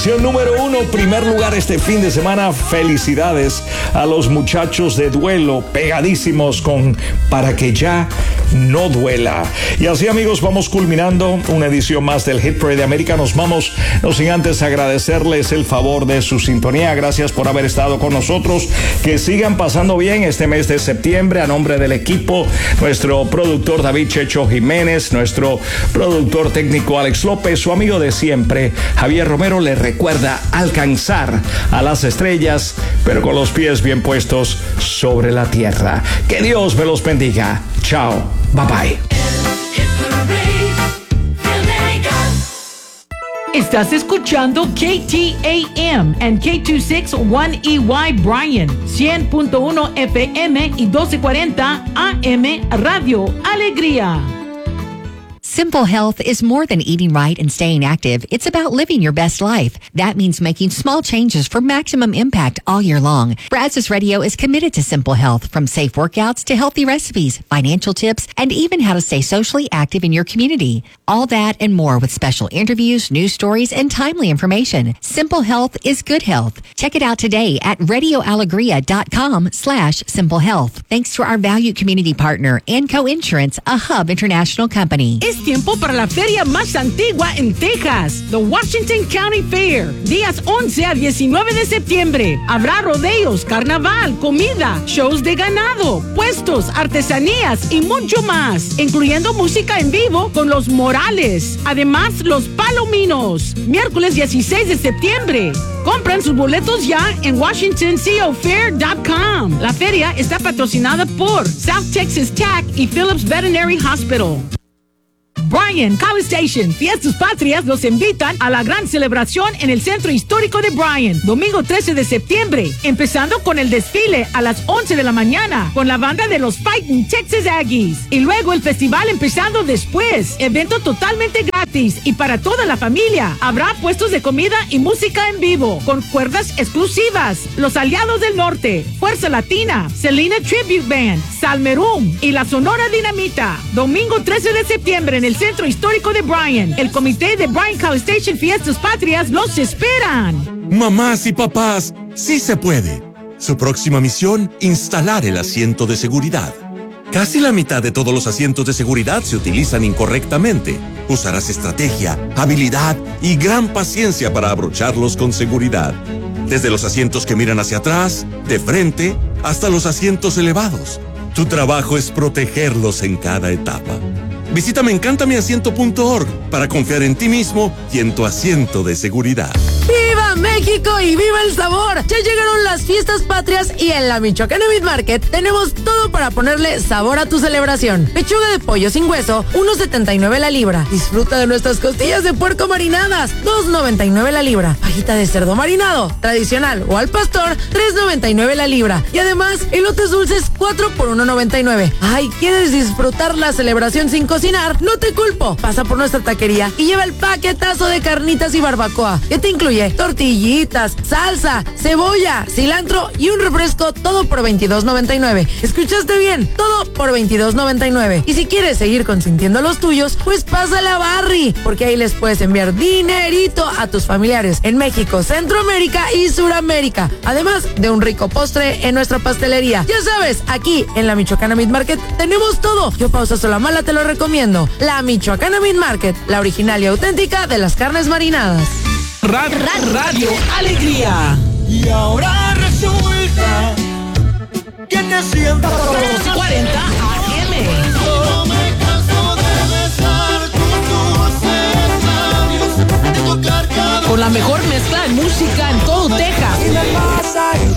Número 1, primer lugar este fin de semana. Felicidades a los muchachos de Duelo, pegadísimos con Para que ya no duela. Y así, amigos, vamos culminando una edición más del Hit Parade de América. Nos vamos, no sin antes agradecerles el favor de su sintonía. Gracias por haber estado con nosotros. Que sigan pasando bien este mes de septiembre. A nombre del equipo, nuestro productor David Checho Jiménez, nuestro productor técnico Alex López, su amigo de siempre Javier Romero, le recuerda alcanzar a las estrellas, pero con los pies bien puestos sobre la tierra. Que Dios me los bendiga. Chao. Bye bye. Estás escuchando KTAM and K261EY Bryan, 100.1 FM y 1240 AM Radio Alegría. Simple Health is more than eating right and staying active. It's about living your best life. That means making small changes for maximum impact all year long. Brazos Radio is committed to Simple Health, from safe workouts to healthy recipes, financial tips, and even how to stay socially active in your community. All that and more with special interviews, news stories, and timely information. Simple Health is good health. Check it out today at radioalegria.com/Simple Health. Thanks to our valued community partner, Anco Insurance, a Hub International company. Es tiempo para la feria más antigua en Texas, the Washington County Fair, días 11 a 19 de septiembre. Habrá rodeos, carnaval, comida, shows de ganado, puestos, artesanías y mucho más, incluyendo música en vivo con los Morales. Además, los Palominos, miércoles 16 de septiembre. Compran sus boletos ya en WashingtonCOFair.com. La feria está patrocinada por South Texas TAC y Phillips Veterinary Hospital. Bryan, College Station, Fiestas Patrias los invitan a la gran celebración en el Centro Histórico de Bryan, domingo 13 de septiembre, empezando con el desfile a las 11 de la mañana con la banda de los Fighting Texas Aggies, y luego el festival empezando después, evento totalmente gratis y para toda la familia. Habrá puestos de comida y música en vivo con cuerdas exclusivas, los Aliados del Norte, Fuerza Latina, Selena Tribute Band, Salmerum y la Sonora Dinamita. Domingo 13 de septiembre en el Centro Histórico de Bryan. El comité de Bryan College Station Fiestas Patrias los esperan. Mamás y papás, sí se puede. Su próxima misión, instalar el asiento de seguridad. Casi la mitad de todos los asientos de seguridad se utilizan incorrectamente. Usarás estrategia, habilidad y gran paciencia para abrocharlos con seguridad. Desde los asientos que miran hacia atrás, de frente, hasta los asientos elevados. Tu trabajo es protegerlos en cada etapa. Visita meencantamiasiento.org para confiar en ti mismo y en tu asiento de seguridad. ¡Viva México y viva el sabor! Ya llegaron las fiestas patrias y en la Michoacana Meat Market tenemos todo para ponerle sabor a tu celebración. Pechuga de pollo sin hueso, $1.79 la libra. Disfruta de nuestras costillas de puerco marinadas, $2.99 la libra. Fajita de cerdo marinado, tradicional o al pastor, $3.99 la libra. Y además, elotes dulces 4 por $1.99. Ay, ¿quieres disfrutar la celebración sin cocinar? No te culpo. Pasa por nuestra taquería y lleva el paquetazo de carnitas y barbacoa, que te incluye tortillitas, salsa, cebolla, cilantro y un refresco, todo por $22.99. ¿Escuchaste bien? Todo por $22.99. Y si quieres seguir consintiendo los tuyos, pues pásale a Barry, porque ahí les puedes enviar dinerito a tus familiares en México, Centroamérica y Suramérica, además de un rico postre en nuestra pastelería. Ya sabes, aquí en la Michoacana Meat Market tenemos todo. Yo, Pausa Solamala, te lo recomiendo. La Michoacana Meat Market, la original y auténtica de las carnes marinadas. Radio Alegría. Y ahora resulta que te siento 40 AM. No me canso de besar tus dulces labios, de tocar cada Con la mejor mezcla de música en todo Texas. y me pasa